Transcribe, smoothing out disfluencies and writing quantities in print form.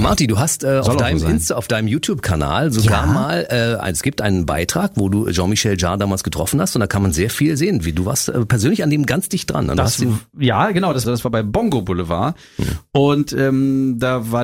Martin, du hast auf deinem YouTube-Kanal sogar mal, es gibt einen Beitrag, wo du Jean-Michel Jarre damals getroffen hast und da kann man sehr viel sehen. Du warst persönlich an dem ganz dicht dran. Das war bei Bongo Boulevard und da war